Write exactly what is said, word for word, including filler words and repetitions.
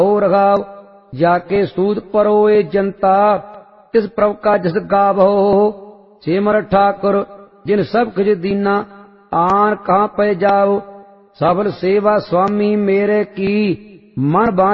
हो रघाव जाके सूद परोए जनता तिस प्रभ का जस गावो सिमर ठाकुर जिन सब कुछ दीना आन कहाँ पे जाओ सफल सेवा स्वामी मेरे की मन